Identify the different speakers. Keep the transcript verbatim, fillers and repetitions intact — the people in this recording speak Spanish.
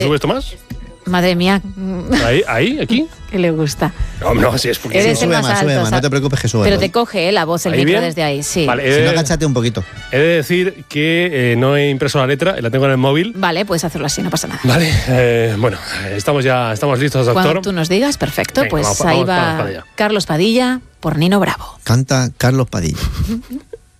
Speaker 1: ¿Sube esto más?
Speaker 2: Madre mía.
Speaker 1: Ahí, ahí, aquí.
Speaker 2: Que le gusta.
Speaker 1: No, no, sí es porque...
Speaker 2: Eres
Speaker 1: sí,
Speaker 2: el
Speaker 3: sube
Speaker 2: más
Speaker 3: más,
Speaker 2: alto,
Speaker 3: sube más,
Speaker 2: o sea,
Speaker 3: no te preocupes que sube.
Speaker 2: Pero te coge eh, la voz, el
Speaker 1: ¿Ahí
Speaker 2: micro
Speaker 1: bien?
Speaker 2: desde ahí, sí.
Speaker 1: Vale,
Speaker 3: Si
Speaker 1: eh,
Speaker 3: no, agáchate un poquito.
Speaker 1: he de decir que eh, no he impreso la letra, la tengo en el móvil.
Speaker 2: Vale, puedes hacerlo así, no pasa nada.
Speaker 1: Vale, eh, bueno, estamos ya estamos listos, doctor.
Speaker 2: Cuando tú nos digas, perfecto,
Speaker 1: Venga,
Speaker 2: pues
Speaker 1: vamos,
Speaker 2: ahí
Speaker 1: vamos,
Speaker 2: va
Speaker 1: vamos para allá.
Speaker 2: Carlos Padilla por Nino Bravo.
Speaker 3: Canta Carlos Padilla.